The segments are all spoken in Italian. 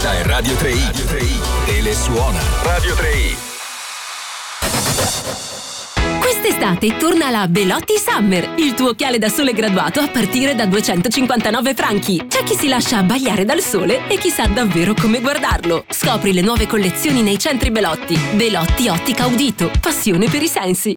Questa è Radio 3i. Telesuona. Radio 3i. Quest'estate torna la Belotti Summer, il tuo occhiale da sole graduato a partire da 259 franchi. C'è chi si lascia abbagliare dal sole e chi sa davvero come guardarlo. Scopri le nuove collezioni nei centri Belotti. Belotti Ottica Udito. Passione per i sensi.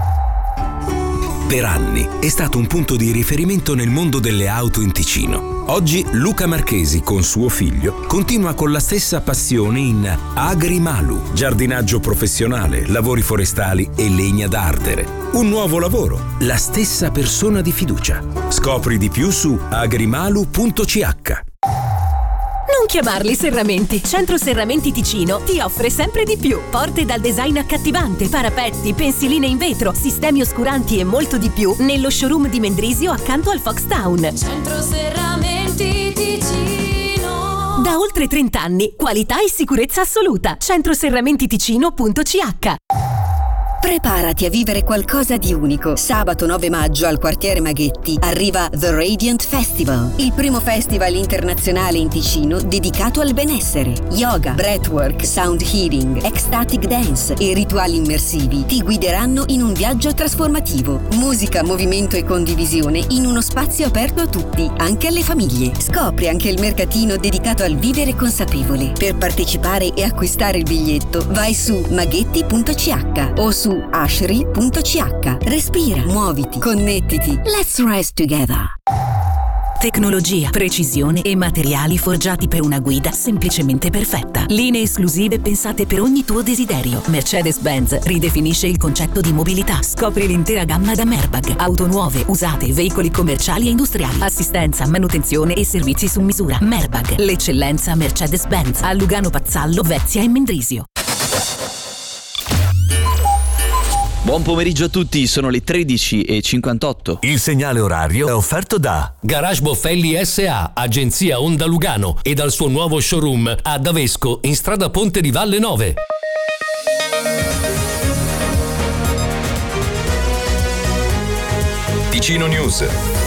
Per anni è stato un punto di riferimento nel mondo delle auto in Ticino. Oggi Luca Marchesi con suo figlio continua con la stessa passione in Agrimalu, giardinaggio professionale, lavori forestali e legna da ardere. Un nuovo lavoro, la stessa persona di fiducia. Scopri di più su agrimalu.ch. Non chiamarli serramenti. Centro Serramenti Ticino ti offre sempre di più. Porte dal design accattivante, parapetti, pensiline in vetro, sistemi oscuranti e molto di più nello showroom di Mendrisio accanto al Foxtown. Centro Serramenti Ticino. Da oltre 30 anni, qualità e sicurezza assoluta. centroserramentiticino.ch. Preparati a vivere qualcosa di unico. Sabato 9 maggio al quartiere Maghetti arriva The Radiant Festival, il primo festival internazionale in Ticino dedicato al benessere. Yoga, breathwork, sound healing, ecstatic dance e rituali immersivi ti guideranno in un viaggio trasformativo. Musica, movimento e condivisione in uno spazio aperto a tutti, anche alle famiglie. Scopri anche il mercatino dedicato al vivere consapevole. Per partecipare e acquistare il biglietto vai su maghetti.ch o su ashri.ch. Respira, muoviti, connettiti. Let's rise together. Tecnologia, precisione e materiali forgiati per una guida semplicemente perfetta. Linee esclusive pensate per ogni tuo desiderio. Mercedes-Benz ridefinisce il concetto di mobilità. Scopri l'intera gamma da Merbag. Auto nuove, usate, veicoli commerciali e industriali. Assistenza, manutenzione e servizi su misura. Merbag, l'eccellenza Mercedes-Benz. A Lugano Pazzallo, Vezia e Mendrisio. Buon pomeriggio a tutti, sono le 13:58. Il segnale orario è offerto da Garage Boffelli S.A., agenzia Honda Lugano e dal suo nuovo showroom a Davesco in strada Ponte di Valle 9. Ticino News.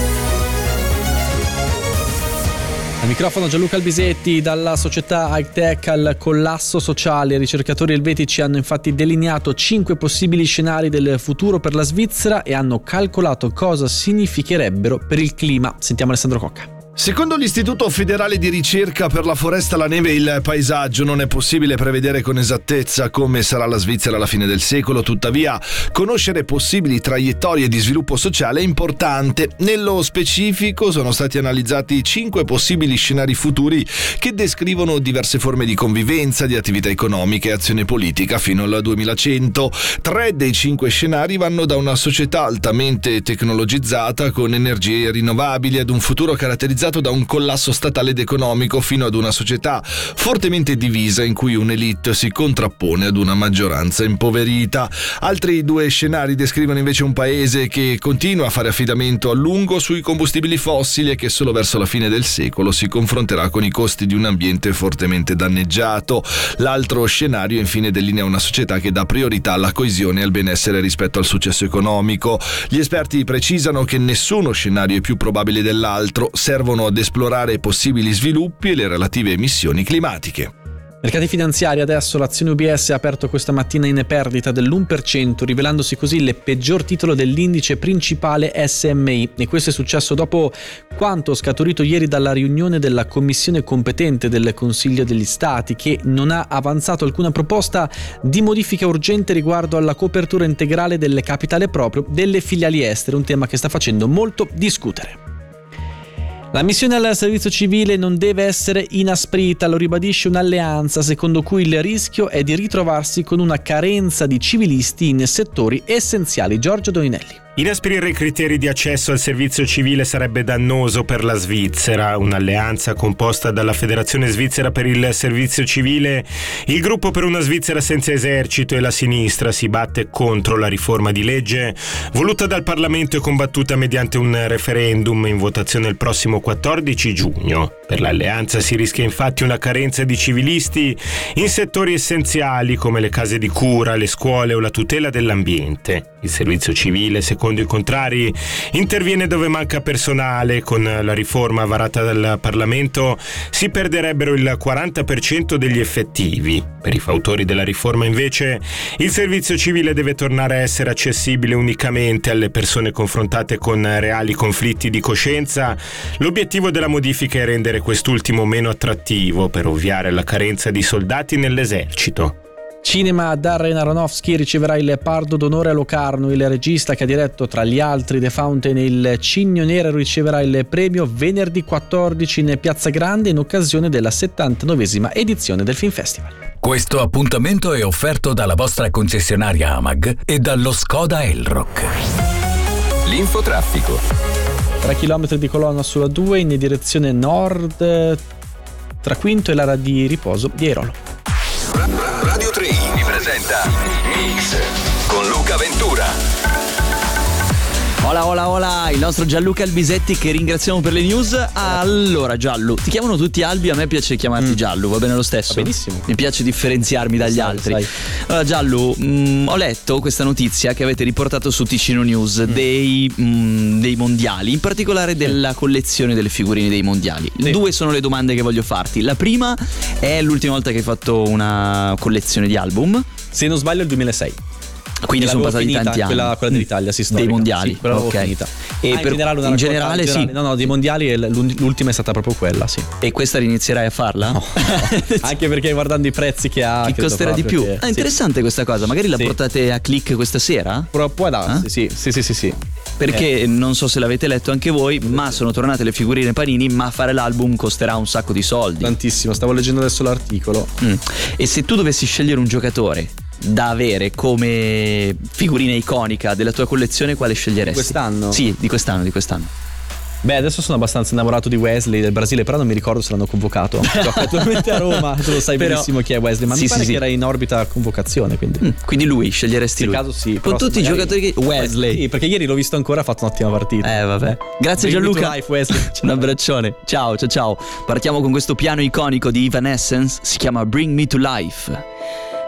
Al microfono Gianluca Albisetti. Dalla società high-tech al collasso sociale, i ricercatori elvetici hanno infatti delineato 5 possibili scenari del futuro per la Svizzera e hanno calcolato cosa significherebbero per il clima. Sentiamo Alessandro Cocca. Secondo l'Istituto Federale di Ricerca per la Foresta, la Neve e il Paesaggio, non è possibile prevedere con esattezza come sarà la Svizzera alla fine del secolo. Tuttavia, conoscere possibili traiettorie di sviluppo sociale è importante. Nello specifico sono stati analizzati 5 possibili scenari futuri che descrivono diverse forme di convivenza, di attività economiche e azione politica fino al 2100. 3 dei 5 scenari vanno da una società altamente tecnologizzata con energie rinnovabili ad un futuro caratterizzato da un collasso statale ed economico fino ad una società fortemente divisa in cui un'elite si contrappone ad una maggioranza impoverita. Altri 2 scenari descrivono invece un paese che continua a fare affidamento a lungo sui combustibili fossili e che solo verso la fine del secolo si confronterà con i costi di un ambiente fortemente danneggiato. L'altro scenario infine delinea una società che dà priorità alla coesione e al benessere rispetto al successo economico. Gli esperti precisano che nessuno scenario è più probabile dell'altro, servono ad esplorare possibili sviluppi e le relative emissioni climatiche. Mercati finanziari. Adesso l'azione UBS ha aperto questa mattina in perdita dell'1%, rivelandosi così il peggior titolo dell'indice principale SMI, e questo è successo dopo quanto scaturito ieri dalla riunione della commissione competente del Consiglio degli Stati, che non ha avanzato alcuna proposta di modifica urgente riguardo alla copertura integrale del capitale proprio delle filiali estere, un tema che sta facendo molto discutere. L'ammissione al servizio civile non deve essere inasprita, lo ribadisce un'alleanza secondo cui il rischio è di ritrovarsi con una carenza di civilisti in settori essenziali. Giorgio Doninelli. Inasprire i criteri di accesso al servizio civile sarebbe dannoso per la Svizzera. Un'alleanza composta dalla Federazione Svizzera per il Servizio Civile, il Gruppo per una Svizzera senza esercito e la sinistra si batte contro la riforma di legge voluta dal Parlamento e combattuta mediante un referendum in votazione il prossimo 14 giugno. Per l'alleanza si rischia infatti una carenza di civilisti in settori essenziali come le case di cura, le scuole o la tutela dell'ambiente. Il servizio civile, secondo i contrari, interviene dove manca personale. Con la riforma varata dal Parlamento si perderebbero il 40% degli effettivi. Per i fautori della riforma, invece, il servizio civile deve tornare a essere accessibile unicamente alle persone confrontate con reali conflitti di coscienza. L'obiettivo della modifica è rendere quest'ultimo meno attrattivo per ovviare alla carenza di soldati nell'esercito. Cinema, Darren Aronofsky riceverà il Pardo d'Onore a Locarno. Il regista che ha diretto tra gli altri The Fountain e Il Cigno Nero riceverà il premio venerdì 14 in Piazza Grande in occasione della 79esima edizione del Film Festival. Questo appuntamento è offerto dalla vostra concessionaria AMAG e dallo Skoda Elrock. L'infotraffico. 3 km di colonna sulla 2 in direzione nord tra Quinto e l'area di riposo di Airolo. Radio 3 vi presenta Mix con Luca Ventura. Hola, il nostro Gianluca Albisetti che ringraziamo per le news. Allora Giallo, ti chiamano tutti Albi, a me piace chiamarti Giallo, va bene lo stesso? Va benissimo. Mi piace differenziarmi dagli altri. Allora Giallo, ho letto questa notizia che avete riportato su Ticino News dei mondiali, in particolare della collezione delle figurine dei mondiali. Sì. 2 sono le domande che voglio farti. La prima è l'ultima volta che hai fatto una collezione di album. Se non sbaglio il 2006. Quindi sono passati tanti anni. Quella dell'Italia, si storica. Dei mondiali. Sì, quella l'avevo finita. E in generale una in generale sì. No, dei mondiali l'ultima è stata proprio quella, sì. E questa inizierai a farla? No. Anche perché guardando i prezzi che ha, che costerà di più. Che, interessante questa cosa. Magari la portate a click questa sera? Può darsi, sì. Perché non so se l'avete letto anche voi, ma sono tornate le figurine Panini, ma fare l'album costerà un sacco di soldi. Tantissimo, stavo leggendo adesso l'articolo. E se tu dovessi scegliere un giocatore da avere come figurina iconica della tua collezione, quale sceglieresti? Quest'anno? Sì, di quest'anno. Beh, adesso sono abbastanza innamorato di Wesley del Brasile, però non mi ricordo se l'hanno convocato. Gioca attualmente a Roma, tu lo sai benissimo chi è Wesley, ma mi pare che era in orbita convocazione, quindi lui, sceglieresti lui? Caso sì. Con tutti i giocatori che... Wesley. Sì, perché ieri l'ho visto ancora, ha fatto un'ottima partita. Vabbè. Grazie Gianluca. Life, Wesley. Un abbraccione. Ciao. Partiamo con questo piano iconico di Evanescence, si chiama Bring Me to Life.